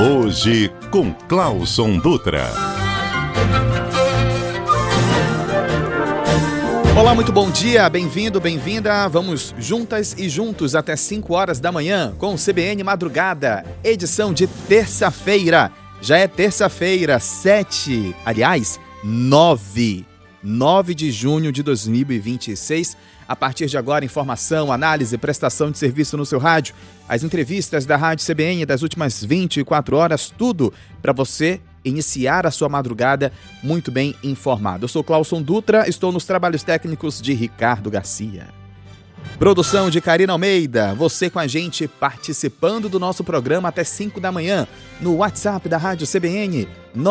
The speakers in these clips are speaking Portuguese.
Hoje com Clauson Dutra. Olá, muito bom dia, bem-vindo, bem-vinda. Vamos juntas e juntos até 5 horas da manhã com o CBN Madrugada, edição de terça-feira. Já é terça-feira, 9 de junho de 2026. A partir de agora, informação, análise, prestação de serviço no seu rádio, as entrevistas da Rádio CBN das últimas 24 horas, tudo para você iniciar a sua madrugada muito bem informado. Eu sou Clauson Dutra, estou nos trabalhos técnicos de Ricardo Garcia. Produção de Karina Almeida, você com a gente participando do nosso programa até 5 da manhã, no WhatsApp da Rádio CBN,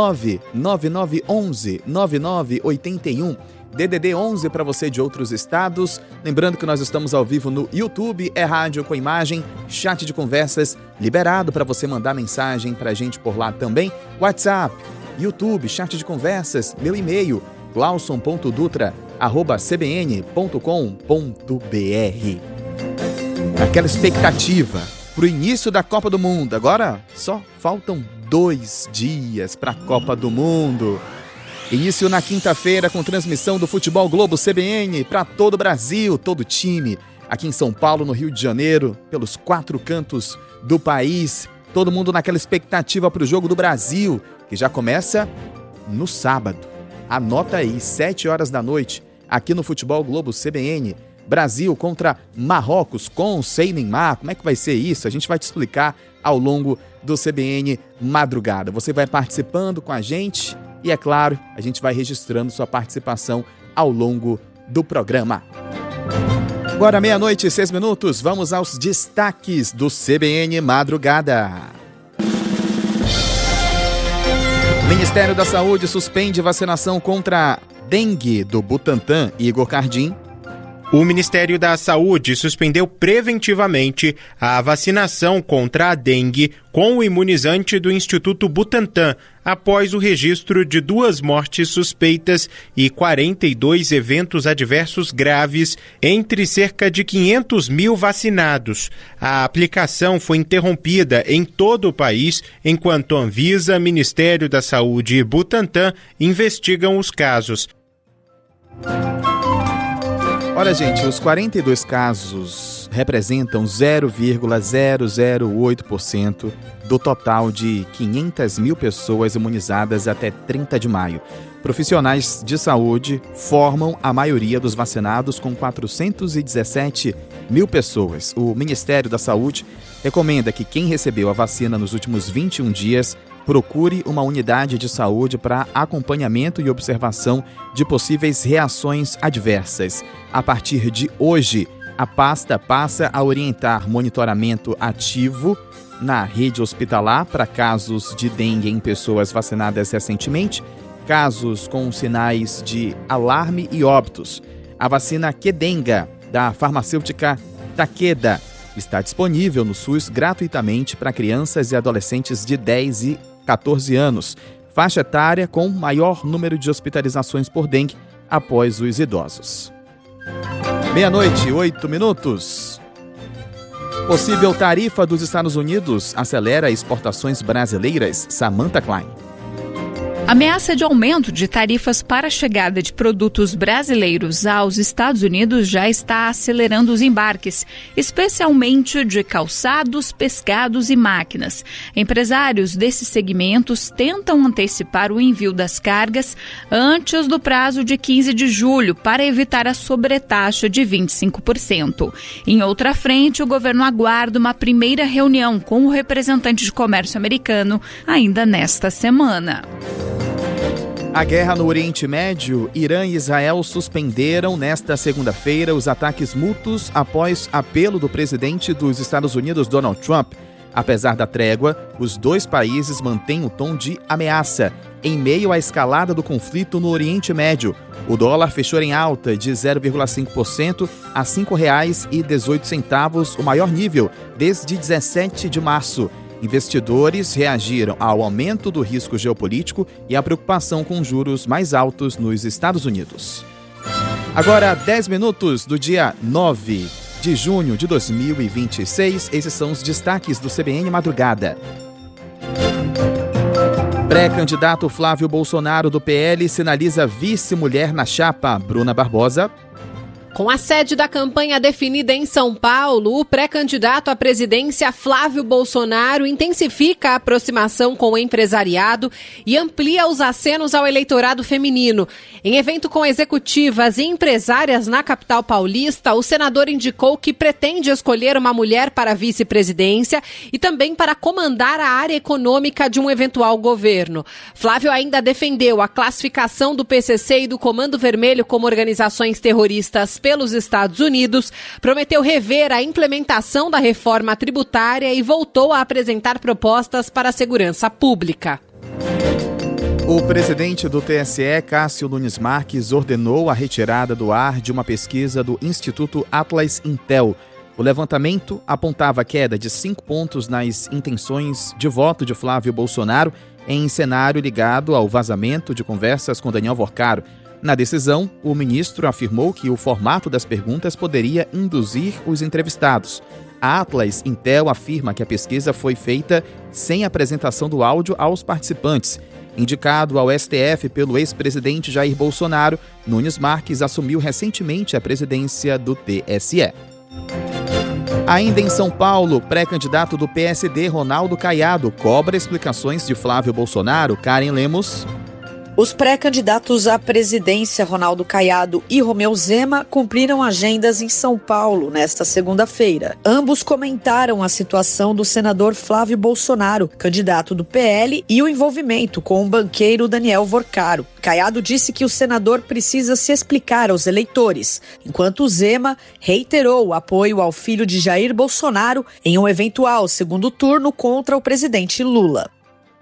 99911-9981, DDD 11 para você de outros estados. Lembrando que nós estamos ao vivo no YouTube, é rádio com imagem, chat de conversas liberado para você mandar mensagem para a gente por lá também. WhatsApp, YouTube, chat de conversas, meu e-mail, clauson.dutra@cbn.com.br. Aquela expectativa para o início da Copa do Mundo. Agora só faltam 2 dias para a Copa do Mundo. Início na quinta-feira com transmissão do Futebol Globo CBN para todo o Brasil, todo o time. Aqui em São Paulo, no Rio de Janeiro, pelos 4 cantos do país. Todo mundo naquela expectativa para o jogo do Brasil, que já começa no sábado. Anota aí, 7 horas da noite, aqui no Futebol Globo CBN. Brasil contra Marrocos, com sem Neymar. Como é que vai ser isso? A gente vai te explicar ao longo do CBN Madrugada. Você vai participando com a gente e, é claro, a gente vai registrando sua participação ao longo do programa. Agora, 12:06, vamos aos destaques do CBN Madrugada. O Ministério da Saúde suspende vacinação contra dengue do Butantan. Igor Cardim. O Ministério da Saúde suspendeu preventivamente a vacinação contra a dengue com o imunizante do Instituto Butantan, após o registro de 2 mortes suspeitas e 42 eventos adversos graves entre cerca de 500 mil vacinados. A aplicação foi interrompida em todo o país, enquanto Anvisa, Ministério da Saúde e Butantan investigam os casos. Olha, gente, os 42 casos representam 0,008% do total de 500 mil pessoas imunizadas até 30 de maio. Profissionais de saúde formam a maioria dos vacinados, com 417 mil pessoas. O Ministério da Saúde recomenda que quem recebeu a vacina nos últimos 21 dias procure uma unidade de saúde para acompanhamento e observação de possíveis reações adversas. A partir de hoje, a pasta passa a orientar monitoramento ativo na rede hospitalar para casos de dengue em pessoas vacinadas recentemente, casos com sinais de alarme e óbitos. A vacina Qdenga, da farmacêutica Takeda, está disponível no SUS gratuitamente para crianças e adolescentes de 10 e 14 anos, faixa etária com maior número de hospitalizações por dengue após os idosos. 12:08. Possível tarifa dos Estados Unidos acelera exportações brasileiras. Samantha Klein. A ameaça de aumento de tarifas para a chegada de produtos brasileiros aos Estados Unidos já está acelerando os embarques, especialmente de calçados, pescados e máquinas. Empresários desses segmentos tentam antecipar o envio das cargas antes do prazo de 15 de julho para evitar a sobretaxa de 25%. Em outra frente, o governo aguarda uma primeira reunião com o representante de comércio americano ainda nesta semana. A guerra no Oriente Médio, Irã e Israel suspenderam nesta segunda-feira os ataques mútuos após apelo do presidente dos Estados Unidos, Donald Trump. Apesar da trégua, os 2 países mantêm o tom de ameaça em meio à escalada do conflito no Oriente Médio. O dólar fechou em alta de 0,5% a R$ 5,18, o maior nível desde 17 de março. Investidores reagiram ao aumento do risco geopolítico e à preocupação com juros mais altos nos Estados Unidos. Agora, 10 minutos do dia 9 de junho de 2026. Esses são os destaques do CBN Madrugada. Pré-candidato Flávio Bolsonaro do PL sinaliza vice-mulher na chapa. Bruna Barbosa. Com a sede da campanha definida em São Paulo, o pré-candidato à presidência Flávio Bolsonaro intensifica a aproximação com o empresariado e amplia os acenos ao eleitorado feminino. Em evento com executivas e empresárias na capital paulista, o senador indicou que pretende escolher uma mulher para a vice-presidência e também para comandar a área econômica de um eventual governo. Flávio ainda defendeu a classificação do PCC e do Comando Vermelho como organizações terroristas pelos Estados Unidos, prometeu rever a implementação da reforma tributária e voltou a apresentar propostas para a segurança pública. O presidente do TSE, Cássio Nunes Marques, ordenou a retirada do ar de uma pesquisa do Instituto Atlas Intel. O levantamento apontava queda de 5 pontos nas intenções de voto de Flávio Bolsonaro em cenário ligado ao vazamento de conversas com Daniel Vorcaro. Na decisão, o ministro afirmou que o formato das perguntas poderia induzir os entrevistados. A Atlas Intel afirma que a pesquisa foi feita sem apresentação do áudio aos participantes. Indicado ao STF pelo ex-presidente Jair Bolsonaro, Nunes Marques assumiu recentemente a presidência do TSE. Ainda em São Paulo, pré-candidato do PSD, Ronaldo Caiado, cobra explicações de Flávio Bolsonaro. Karen Lemos. Os pré-candidatos à presidência, Ronaldo Caiado e Romeu Zema, cumpriram agendas em São Paulo nesta segunda-feira. Ambos comentaram a situação do senador Flávio Bolsonaro, candidato do PL, e o envolvimento com o banqueiro Daniel Vorcaro. Caiado disse que o senador precisa se explicar aos eleitores, enquanto Zema reiterou o apoio ao filho de Jair Bolsonaro em um eventual segundo turno contra o presidente Lula.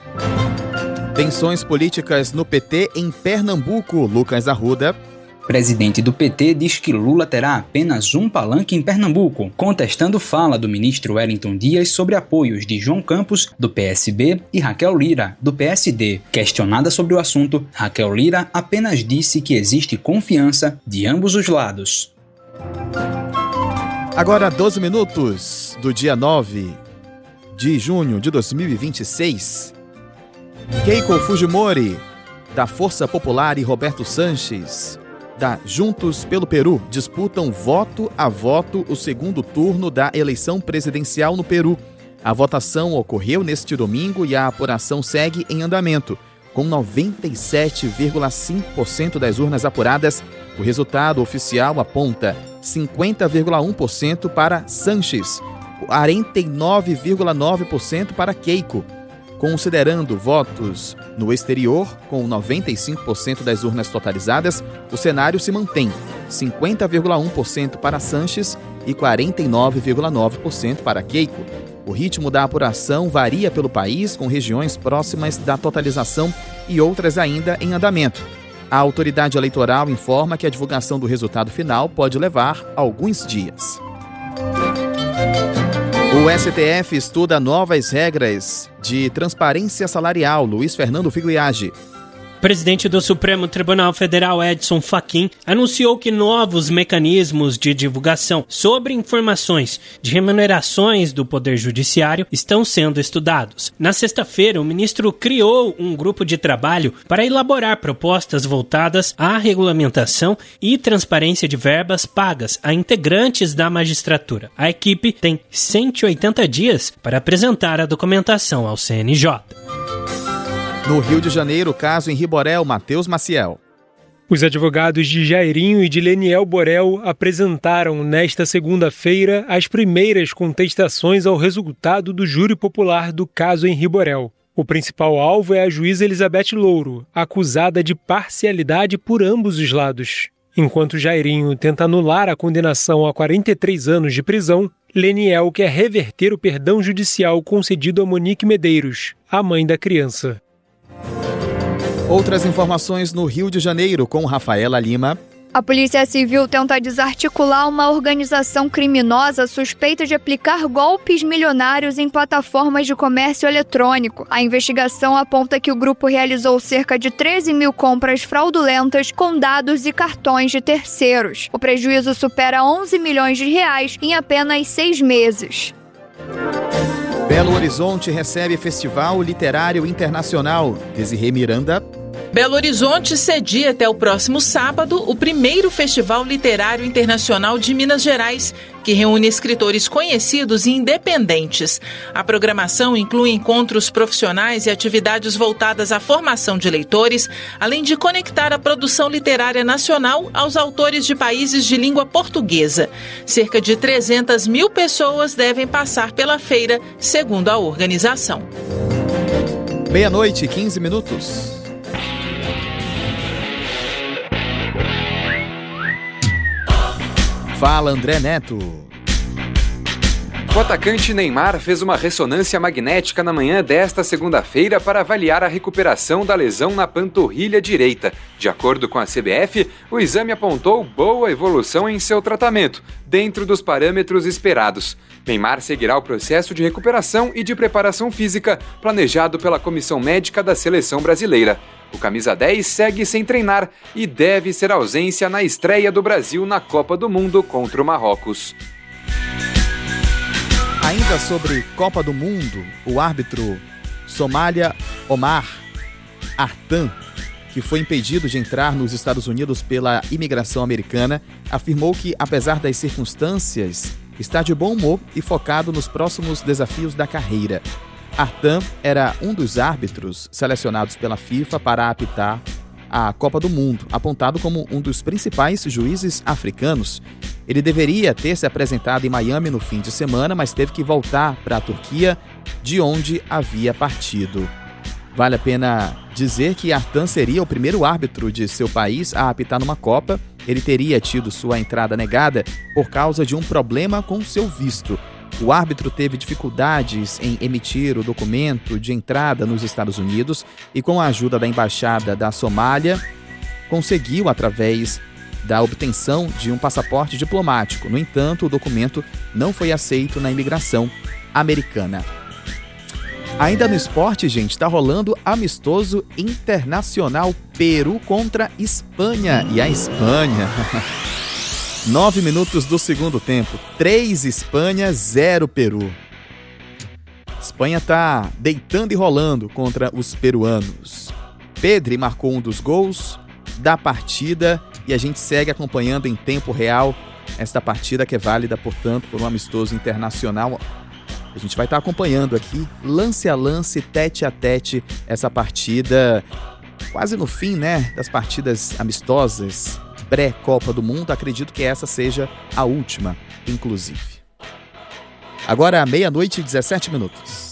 Tensões políticas no PT em Pernambuco. Lucas Arruda. Presidente do PT diz que Lula terá apenas um palanque em Pernambuco, contestando fala do ministro Wellington Dias sobre apoios de João Campos, do PSB, e Raquel Lira, do PSD. Questionada sobre o assunto, Raquel Lira apenas disse que existe confiança de ambos os lados. Agora 12 minutos do dia 9 de junho de 2026. Keiko Fujimori, da Força Popular, e Roberto Sanches, da Juntos pelo Peru, disputam voto a voto o segundo turno da eleição presidencial no Peru. A votação ocorreu neste domingo e a apuração segue em andamento. Com 97,5% das urnas apuradas, o resultado oficial aponta 50,1% para Sanches, 49,9% para Keiko. Considerando votos no exterior, com 95% das urnas totalizadas, o cenário se mantém: 50,1% para Sanches e 49,9% para Keiko. O ritmo da apuração varia pelo país, com regiões próximas da totalização e outras ainda em andamento. A autoridade eleitoral informa que a divulgação do resultado final pode levar alguns dias. O STF estuda novas regras de transparência salarial. Luiz Fernando Figliagi. Presidente do Supremo Tribunal Federal, Edson Fachin, anunciou que novos mecanismos de divulgação sobre informações de remunerações do Poder Judiciário estão sendo estudados. Na sexta-feira, o ministro criou um grupo de trabalho para elaborar propostas voltadas à regulamentação e transparência de verbas pagas a integrantes da magistratura. A equipe tem 180 dias para apresentar a documentação ao CNJ. No Rio de Janeiro, caso em Riborel, Matheus Maciel. Os advogados de Jairinho e de Leniel Borel apresentaram nesta segunda-feira as primeiras contestações ao resultado do júri popular do caso em Riborel. O principal alvo é a juíza Elizabeth Louro, acusada de parcialidade por ambos os lados. Enquanto Jairinho tenta anular a condenação a 43 anos de prisão, Leniel quer reverter o perdão judicial concedido a Monique Medeiros, a mãe da criança. Outras informações no Rio de Janeiro, com Rafaela Lima. A Polícia Civil tenta desarticular uma organização criminosa suspeita de aplicar golpes milionários em plataformas de comércio eletrônico. A investigação aponta que o grupo realizou cerca de 13 mil compras fraudulentas com dados e cartões de terceiros. O prejuízo supera 11 milhões de reais em apenas 6 meses. Belo Horizonte recebe Festival Literário Internacional. Desirê Miranda. Belo Horizonte cedia até o próximo sábado o primeiro Festival Literário Internacional de Minas Gerais, que reúne escritores conhecidos e independentes. A programação inclui encontros profissionais e atividades voltadas à formação de leitores, além de conectar a produção literária nacional aos autores de países de língua portuguesa. Cerca de 300 mil pessoas devem passar pela feira, segundo a organização. 00:15. Fala, André Neto. O atacante Neymar fez uma ressonância magnética na manhã desta segunda-feira para avaliar a recuperação da lesão na panturrilha direita. De acordo com a CBF, o exame apontou boa evolução em seu tratamento, dentro dos parâmetros esperados. Neymar seguirá o processo de recuperação e de preparação física planejado pela comissão médica da seleção brasileira. O camisa 10 segue sem treinar e deve ser ausência na estreia do Brasil na Copa do Mundo contra o Marrocos. Ainda sobre Copa do Mundo, o árbitro Somália Omar Artan, que foi impedido de entrar nos Estados Unidos pela imigração americana, afirmou que, apesar das circunstâncias, está de bom humor e focado nos próximos desafios da carreira. Artan era um dos árbitros selecionados pela FIFA para apitar a Copa do Mundo, apontado como um dos principais juízes africanos. Ele deveria ter se apresentado em Miami no fim de semana, mas teve que voltar para a Turquia, de onde havia partido. Vale a pena dizer que Artan seria o primeiro árbitro de seu país a apitar numa Copa. Ele teria tido sua entrada negada por causa de um problema com seu visto. O árbitro teve dificuldades em emitir o documento de entrada nos Estados Unidos e, com a ajuda da Embaixada da Somália, conseguiu, através da obtenção de um passaporte diplomático. No entanto, o documento não foi aceito na imigração americana. Ainda no esporte, gente, está rolando amistoso internacional Peru contra Espanha. E a Espanha... 9 minutos do segundo tempo, 3 Espanha, 0 Peru. Espanha está deitando e rolando contra os peruanos. Pedri marcou um dos gols da partida e a gente segue acompanhando em tempo real esta partida, que é válida, portanto, por um amistoso internacional. A gente vai estar acompanhando aqui, lance a lance, tete a tete, essa partida quase no fim, né, das partidas amistosas pré-Copa do Mundo. Acredito que essa seja a última, inclusive. Agora, 00:17.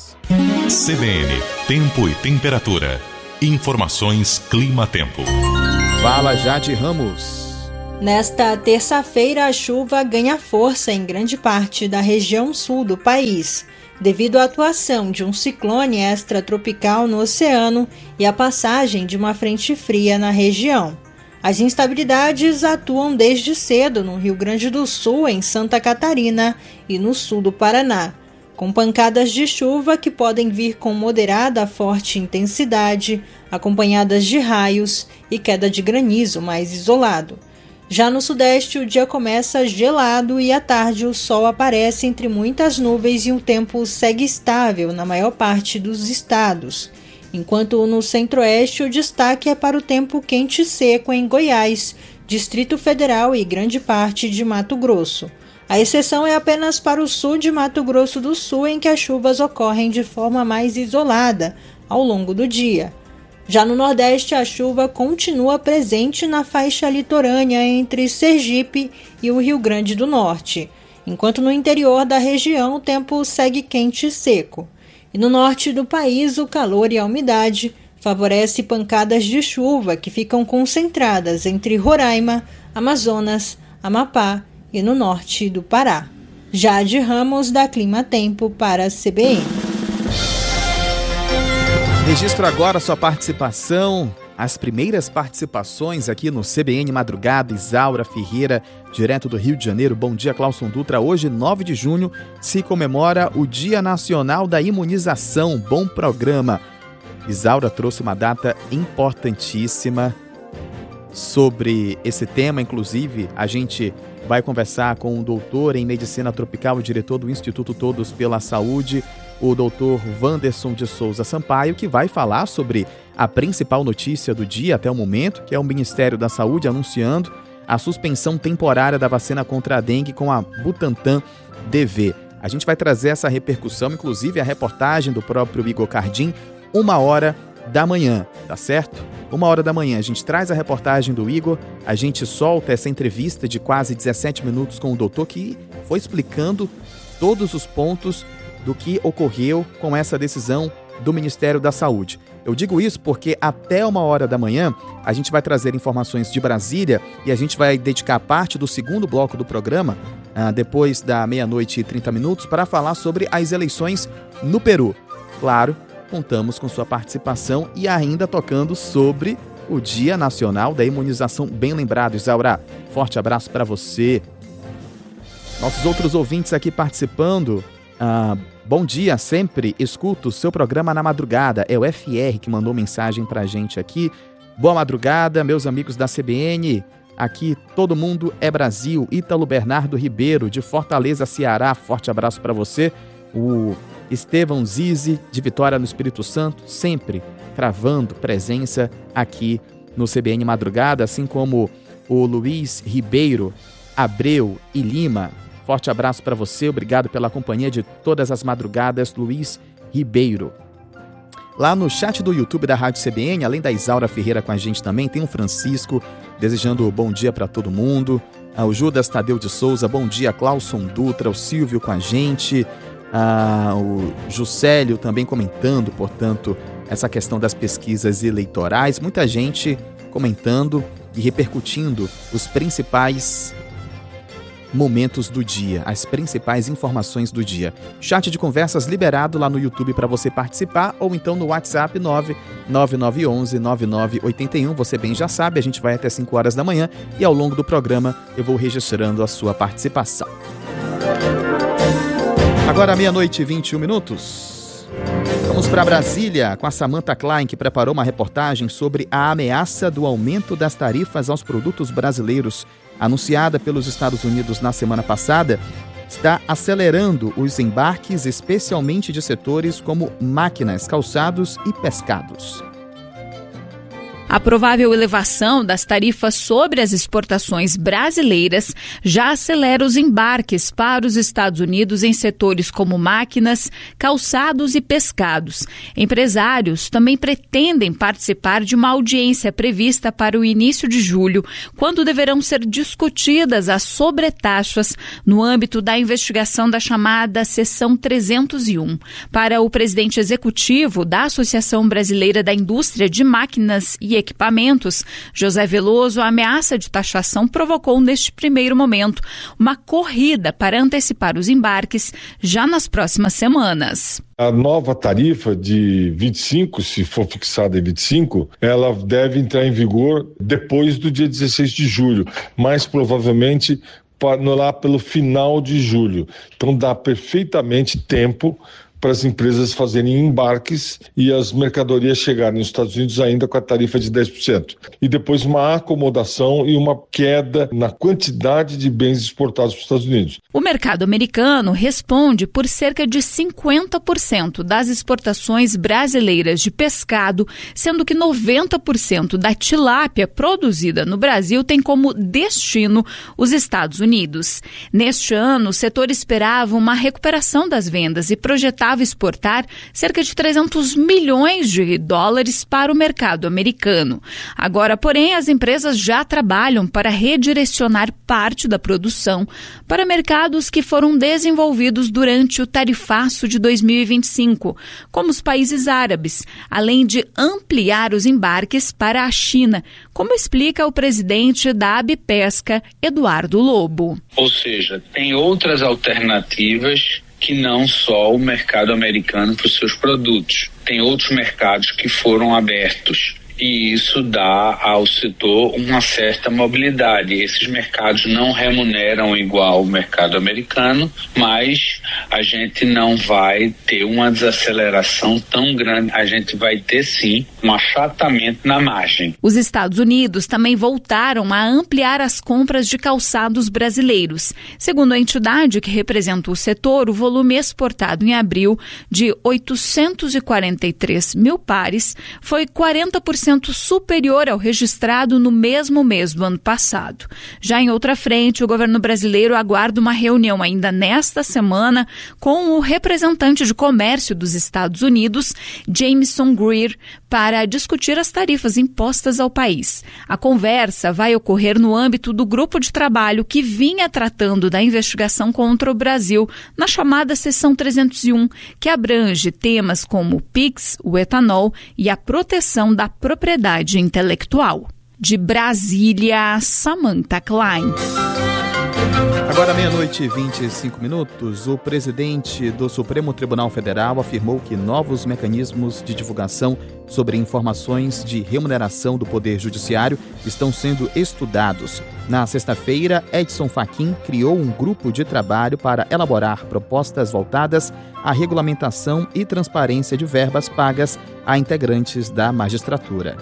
CBN, tempo e temperatura. Informações Clima-Tempo. Fala, Jade Ramos. Nesta terça-feira, a chuva ganha força em grande parte da região sul do país, devido à atuação de um ciclone extratropical no oceano e à passagem de uma frente fria na região. As instabilidades atuam desde cedo no Rio Grande do Sul, em Santa Catarina e no sul do Paraná, com pancadas de chuva que podem vir com moderada a forte intensidade, acompanhadas de raios e queda de granizo mais isolado. Já no sudeste, o dia começa gelado e à tarde o sol aparece entre muitas nuvens e o tempo segue estável na maior parte dos estados. Enquanto no centro-oeste o destaque é para o tempo quente e seco em Goiás, Distrito Federal e grande parte de Mato Grosso. A exceção é apenas para o sul de Mato Grosso do Sul, em que as chuvas ocorrem de forma mais isolada ao longo do dia. Já no Nordeste, a chuva continua presente na faixa litorânea entre Sergipe e o Rio Grande do Norte, enquanto no interior da região o tempo segue quente e seco. E no norte do país, o calor e a umidade favorecem pancadas de chuva que ficam concentradas entre Roraima, Amazonas, Amapá e no norte do Pará. Jade Ramos, da Clima Tempo, para a CBN. Registro agora sua participação, as primeiras participações aqui no CBN Madrugada. Isaura Ferreira, direto do Rio de Janeiro. Bom dia, Clauson Dutra. Hoje, 9 de junho, se comemora o Dia Nacional da Imunização. Bom programa. Isaura trouxe uma data importantíssima sobre esse tema. Inclusive, a gente vai conversar com um doutor em medicina tropical e diretor do Instituto Todos pela Saúde, o doutor Wanderson de Souza Sampaio, que vai falar sobre a principal notícia do dia até o momento, que é o Ministério da Saúde anunciando a suspensão temporária da vacina contra a dengue com a Butantan DV. A gente vai trazer essa repercussão, inclusive a reportagem do próprio Igor Cardim, 1h da manhã, tá certo? 1h da manhã, a gente traz a reportagem do Igor, a gente solta essa entrevista de quase 17 minutos com o doutor, que foi explicando todos os pontos do que ocorreu com essa decisão do Ministério da Saúde. Eu digo isso porque até 1h da manhã a gente vai trazer informações de Brasília e a gente vai dedicar parte do segundo bloco do programa, depois da 00h30, para falar sobre as eleições no Peru. Claro, contamos com sua participação e ainda tocando sobre o Dia Nacional da Imunização. Bem lembrado, Isaura. Forte abraço para você. Nossos outros ouvintes aqui participando. Bom dia, sempre escuto o seu programa na madrugada. É o FR que mandou mensagem pra gente aqui. Boa madrugada, meus amigos da CBN. Aqui todo mundo é Brasil. Ítalo Bernardo Ribeiro, de Fortaleza, Ceará. Forte abraço para você. O Estevão Zizi, de Vitória no Espírito Santo, sempre cravando presença aqui no CBN Madrugada, assim como o Luiz Ribeiro, Abreu e Lima. Forte abraço para você, obrigado pela companhia de todas as madrugadas, Luiz Ribeiro. Lá no chat do YouTube da Rádio CBN, além da Isaura Ferreira com a gente também, tem o Francisco desejando bom dia para todo mundo, o Judas Tadeu de Souza, bom dia, Clauson Dutra, o Silvio com a gente, o Juscelio também comentando, portanto, essa questão das pesquisas eleitorais, muita gente comentando e repercutindo os principais momentos do dia, as principais informações do dia. Chat de conversas liberado lá no YouTube para você participar, ou então no WhatsApp 99911-9981. Você bem já sabe, a gente vai até 5h da manhã e ao longo do programa eu vou registrando a sua participação. Agora 00h21. Vamos para Brasília com a Samantha Klein, que preparou uma reportagem sobre a ameaça do aumento das tarifas aos produtos brasileiros, anunciada pelos Estados Unidos na semana passada, está acelerando os embarques, especialmente de setores como máquinas, calçados e pescados. A provável elevação das tarifas sobre as exportações brasileiras já acelera os embarques para os Estados Unidos em setores como máquinas, calçados e pescados. Empresários também pretendem participar de uma audiência prevista para o início de julho, quando deverão ser discutidas as sobretaxas no âmbito da investigação da chamada Seção 301. Para o presidente executivo da Associação Brasileira da Indústria de Máquinas e Equipamentos, José Veloso, a ameaça de taxação provocou neste primeiro momento uma corrida para antecipar os embarques já nas próximas semanas. A nova tarifa de 25, se for fixada em 25, ela deve entrar em vigor depois do dia 16 de julho, mais provavelmente lá pelo final de julho. Então dá perfeitamente tempo para as empresas fazerem embarques e as mercadorias chegarem nos Estados Unidos ainda com a tarifa de 10%. E depois uma acomodação e uma queda na quantidade de bens exportados para os Estados Unidos. O mercado americano responde por cerca de 50% das exportações brasileiras de pescado, sendo que 90% da tilápia produzida no Brasil tem como destino os Estados Unidos. Neste ano, o setor esperava uma recuperação das vendas e projetava exportar cerca de 300 milhões de dólares para o mercado americano. Agora, porém, as empresas já trabalham para redirecionar parte da produção para mercados que foram desenvolvidos durante o tarifaço de 2025, como os países árabes, além de ampliar os embarques para a China, como explica o presidente da Abipesca, Eduardo Lobo. Ou seja, tem outras alternativas que não só o mercado americano para os seus produtos. Tem outros mercados que foram abertos e isso dá ao setor uma certa mobilidade. Esses mercados não remuneram igual o mercado americano, mas a gente não vai ter uma desaceleração tão grande. A gente vai ter, sim, um achatamento na margem. Os Estados Unidos também voltaram a ampliar as compras de calçados brasileiros. Segundo a entidade que representa o setor, o volume exportado em abril de 843 mil pares foi 40% superior ao registrado no mesmo mês do ano passado. Já em outra frente, o governo brasileiro aguarda uma reunião ainda nesta semana com o representante de comércio dos Estados Unidos, Jameson Greer, para discutir as tarifas impostas ao país. A conversa vai ocorrer no âmbito do grupo de trabalho que vinha tratando da investigação contra o Brasil, na chamada Seção 301, que abrange temas como o PIX, o etanol e a proteção da propriedade intelectual. De Brasília, Samantha Klein. Agora, 12:25, o presidente do Supremo Tribunal Federal afirmou que novos mecanismos de divulgação sobre informações de remuneração do Poder Judiciário estão sendo estudados. Na sexta-feira, Edson Fachin criou um grupo de trabalho para elaborar propostas voltadas à regulamentação e transparência de verbas pagas a integrantes da magistratura.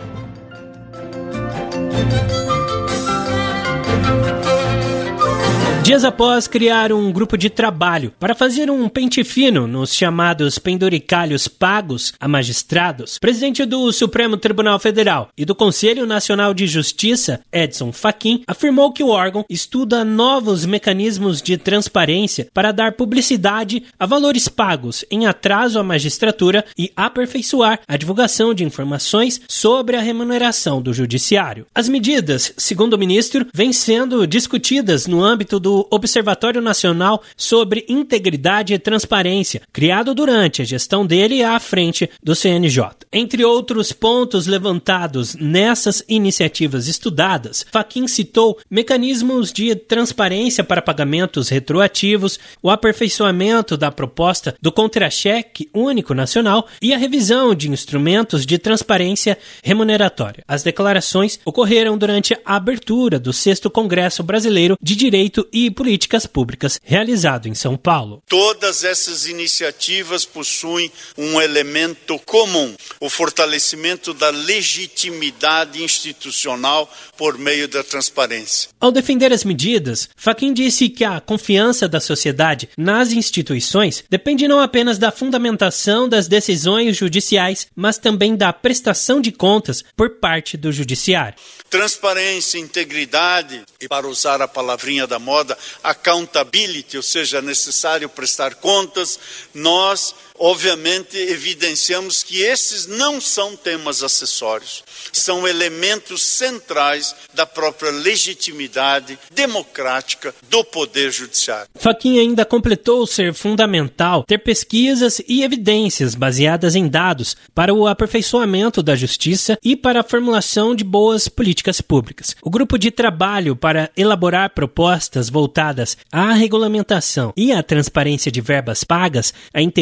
Dias após criar um grupo de trabalho para fazer um pente fino nos chamados penduricalhos pagos a magistrados, o presidente do Supremo Tribunal Federal e do Conselho Nacional de Justiça, Edson Fachin, afirmou que o órgão estuda novos mecanismos de transparência para dar publicidade a valores pagos em atraso à magistratura e aperfeiçoar a divulgação de informações sobre a remuneração do judiciário. As medidas, segundo o ministro, vêm sendo discutidas no âmbito do Observatório Nacional sobre Integridade e Transparência, criado durante a gestão dele à frente do CNJ. Entre outros pontos levantados nessas iniciativas estudadas, Fachin citou mecanismos de transparência para pagamentos retroativos, o aperfeiçoamento da proposta do contra-cheque único nacional e a revisão de instrumentos de transparência remuneratória. As declarações ocorreram durante a abertura do 6º Congresso Brasileiro de Direito e Políticas Públicas, realizado em São Paulo. Todas essas iniciativas possuem um elemento comum: o fortalecimento da legitimidade institucional por meio da transparência. Ao defender as medidas, Fachin disse que a confiança da sociedade nas instituições depende não apenas da fundamentação das decisões judiciais, mas também da prestação de contas por parte do judiciário. Transparência, integridade e, para usar a palavrinha da moda, accountability, ou seja, é necessário prestar contas. Nós, obviamente, evidenciamos que esses não são temas acessórios, são elementos centrais da própria legitimidade democrática do Poder Judiciário. Fachin ainda completou ser fundamental ter pesquisas e evidências baseadas em dados para o aperfeiçoamento da justiça e para a formulação de boas políticas públicas. O grupo de trabalho para elaborar propostas voltadas à regulamentação e à transparência de verbas pagas a